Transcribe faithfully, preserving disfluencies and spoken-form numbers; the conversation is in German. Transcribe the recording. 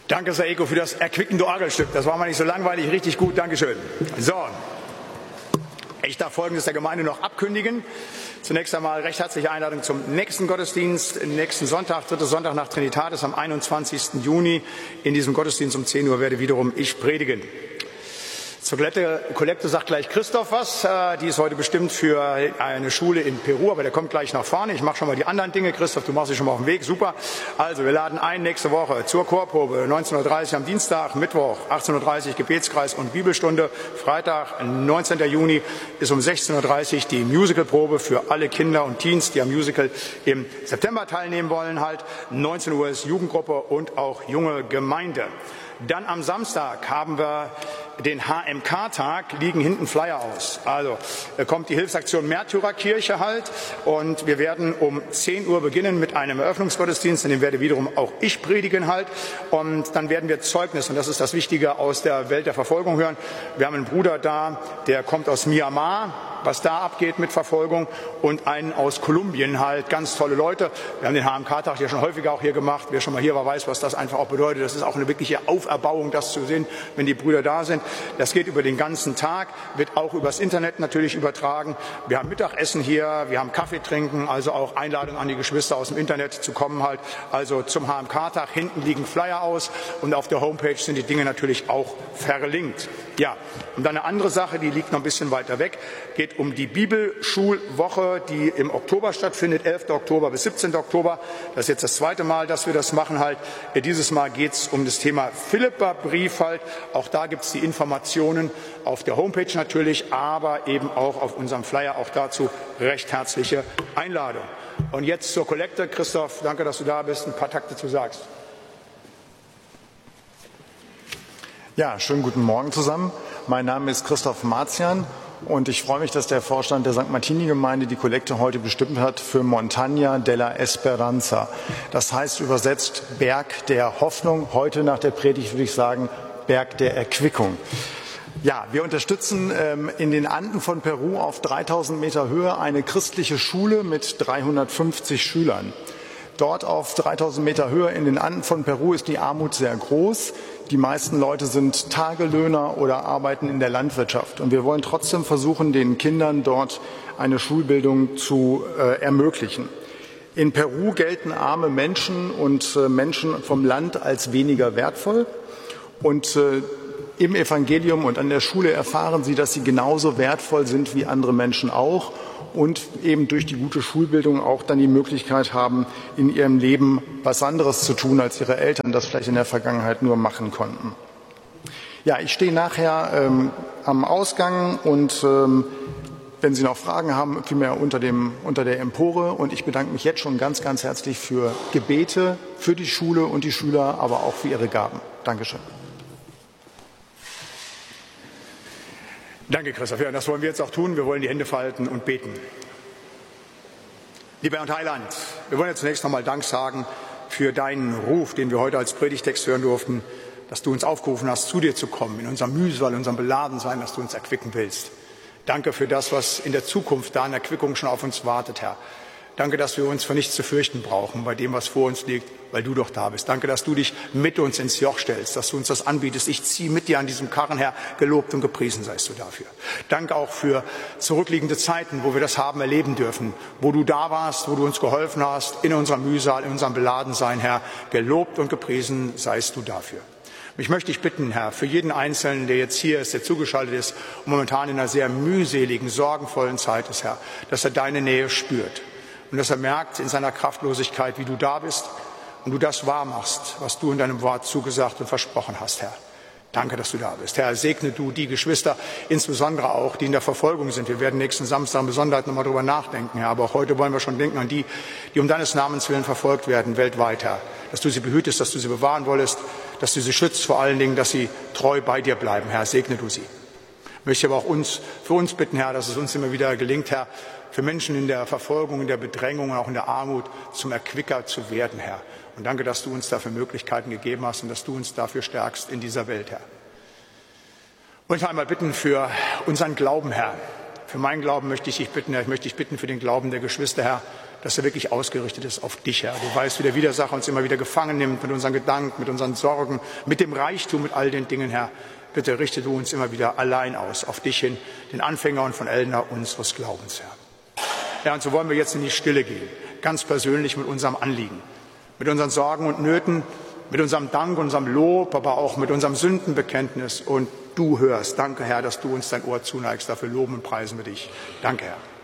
Danke, Saeko, für das erquickende Orgelstück. Das war mal nicht so langweilig, richtig gut, Dankeschön. So, ich darf Folgendes der Gemeinde noch abkündigen. Zunächst einmal recht herzliche Einladung zum nächsten Gottesdienst, nächsten Sonntag, dritter Sonntag nach Trinitatis am einundzwanzigsten Juni. In diesem Gottesdienst um zehn Uhr werde wiederum ich predigen. Zur Kollekte sagt gleich Christoph was. Die ist heute bestimmt für eine Schule in Peru, aber der kommt gleich nach vorne. Ich mache schon mal die anderen Dinge. Christoph, du machst dich schon mal auf den Weg. Super. Also, wir laden ein nächste Woche zur Chorprobe. neunzehn Uhr dreißig am Dienstag, Mittwoch achtzehn Uhr dreißig Gebetskreis und Bibelstunde. Freitag, neunzehnten Juni, ist um sechzehn Uhr dreißig die Musicalprobe für alle Kinder und Teens, die am Musical im September teilnehmen wollen. Halt. neunzehn Uhr ist Jugendgruppe und auch junge Gemeinde. Dann am Samstag haben wir den H M K-Tag, liegen hinten Flyer aus. Also kommt die Hilfsaktion Märtyrerkirche halt und wir werden um zehn Uhr beginnen mit einem Eröffnungsgottesdienst, in dem werde wiederum auch ich predigen halt und dann werden wir Zeugnis, und das ist das Wichtige, aus der Welt der Verfolgung hören. Wir haben einen Bruder da, der kommt aus Myanmar, was da abgeht mit Verfolgung, und einen aus Kolumbien halt, ganz tolle Leute. Wir haben den H M K-Tag ja schon häufiger auch hier gemacht. Wer schon mal hier war, weiß, was das einfach auch bedeutet. Das ist auch eine wirkliche Auferbauung, das zu sehen, wenn die Brüder da sind. Das geht über den ganzen Tag, wird auch übers Internet natürlich übertragen. Wir haben Mittagessen hier, wir haben Kaffee trinken, also auch Einladung an die Geschwister aus dem Internet zu kommen halt. Also zum H M K-Tag, hinten liegen Flyer aus und auf der Homepage sind die Dinge natürlich auch verlinkt. Ja, und dann eine andere Sache, die liegt noch ein bisschen weiter weg, geht um die Bibelschulwoche, die im Oktober stattfindet, elften Oktober bis siebzehnten Oktober. Das ist jetzt das zweite Mal, dass wir das machen halt. Dieses Mal geht es um das Thema Philipperbrief halt. Auch da gibt es die Informationen auf der Homepage natürlich, aber eben auch auf unserem Flyer. Auch dazu recht herzliche Einladung. Und jetzt zur Kollekte. Christoph, danke, dass du da bist. Ein paar Takte zu sagst. Ja, schönen guten Morgen zusammen. Mein Name ist Christoph Marzian und ich freue mich, dass der Vorstand der Sankt Martini-Gemeinde die Kollekte heute bestimmt hat für Montaña della Esperanza. Das heißt übersetzt Berg der Hoffnung. Heute nach der Predigt würde ich sagen Berg der Erquickung. Ja, wir unterstützen ähm, in den Anden von Peru auf dreitausend Meter Höhe eine christliche Schule mit dreihundertfünfzig Schülern. Dort auf dreitausend Meter Höhe in den Anden von Peru ist die Armut sehr groß. Die meisten Leute sind Tagelöhner oder arbeiten in der Landwirtschaft. Und wir wollen trotzdem versuchen, den Kindern dort eine Schulbildung zu äh, ermöglichen. In Peru gelten arme Menschen und äh, Menschen vom Land als weniger wertvoll. Und äh, im Evangelium und an der Schule erfahren sie, dass sie genauso wertvoll sind wie andere Menschen auch. Und eben durch die gute Schulbildung auch dann die Möglichkeit haben, in ihrem Leben was anderes zu tun, als ihre Eltern das vielleicht in der Vergangenheit nur machen konnten. Ja, ich stehe nachher ähm, am Ausgang und ähm, wenn Sie noch Fragen haben, vielmehr unter, dem, unter der Empore. Und ich bedanke mich jetzt schon ganz, ganz herzlich für Gebete, für die Schule und die Schüler, aber auch für Ihre Gaben. Dankeschön. Danke, Christoph. Ja, das wollen wir jetzt auch tun. Wir wollen die Hände falten und beten. Lieber Herr und Heiland, wir wollen ja zunächst nochmal Dank sagen für deinen Ruf, den wir heute als Predigtext hören durften, dass du uns aufgerufen hast, zu dir zu kommen, in unserem Mühsal, in unserem Beladensein, dass du uns erquicken willst. Danke für das, was in der Zukunft da in Erquickung schon auf uns wartet, Herr. Danke, dass wir uns vor nichts zu fürchten brauchen bei dem, was vor uns liegt, weil du doch da bist. Danke, dass du dich mit uns ins Joch stellst, dass du uns das anbietest. Ich ziehe mit dir an diesem Karren her. Gelobt und gepriesen seist du dafür. Danke auch für zurückliegende Zeiten, wo wir das haben erleben dürfen, wo du da warst, wo du uns geholfen hast, in unserem Mühsal, in unserem Beladensein, Herr. Gelobt und gepriesen seist du dafür. Ich möchte dich bitten, Herr, für jeden Einzelnen, der jetzt hier ist, der zugeschaltet ist und momentan in einer sehr mühseligen, sorgenvollen Zeit ist, Herr, dass er deine Nähe spürt. Und dass er merkt in seiner Kraftlosigkeit, wie du da bist und du das wahrmachst, was du in deinem Wort zugesagt und versprochen hast, Herr. Danke, dass du da bist. Herr, segne du die Geschwister, insbesondere auch, die in der Verfolgung sind. Wir werden nächsten Samstag in Besonderheit nochmal drüber nachdenken, Herr. Aber auch heute wollen wir schon denken an die, die um deines Namens willen verfolgt werden, weltweit, Herr. Dass du sie behütest, dass du sie bewahren wolltest, dass du sie schützt, vor allen Dingen, dass sie treu bei dir bleiben, Herr. Segne du sie. Ich möchte aber auch uns, für uns bitten, Herr, dass es uns immer wieder gelingt, Herr, für Menschen in der Verfolgung, in der Bedrängung und auch in der Armut zum Erquicker zu werden, Herr. Und danke, dass du uns dafür Möglichkeiten gegeben hast und dass du uns dafür stärkst in dieser Welt, Herr. Und ich einmal bitten für unseren Glauben, Herr. Für meinen Glauben möchte ich dich bitten, Herr. Ich möchte dich bitten für den Glauben der Geschwister, Herr, dass er wirklich ausgerichtet ist auf dich, Herr. Du weißt, wie der Widersacher uns immer wieder gefangen nimmt mit unseren Gedanken, mit unseren Sorgen, mit dem Reichtum, mit all den Dingen, Herr. Bitte richte du uns immer wieder allein aus, auf dich hin, den Anfänger und von Eltner unseres Glaubens, Herr. Ja, und so wollen wir jetzt in die Stille gehen, ganz persönlich mit unserem Anliegen, mit unseren Sorgen und Nöten, mit unserem Dank, unserem Lob, aber auch mit unserem Sündenbekenntnis. Und du hörst. Danke, Herr, dass du uns dein Ohr zuneigst. Dafür loben und preisen wir dich. Danke, Herr.